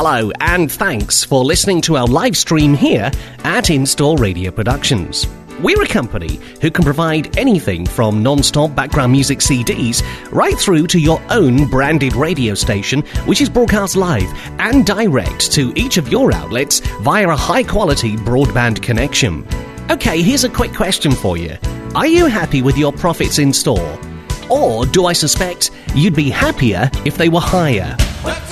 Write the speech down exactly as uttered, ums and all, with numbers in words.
Hello, and thanks for listening to our live stream here at In-Store Radio Productions. We're a company who can provide anything from non-stop background music C Ds right through to your own branded radio station, which is broadcast live and direct to each of your outlets via a high-quality broadband connection. Okay, here's a quick question for you. Are you happy with your profits in store? Or do I suspect you'd be happier if they were higher?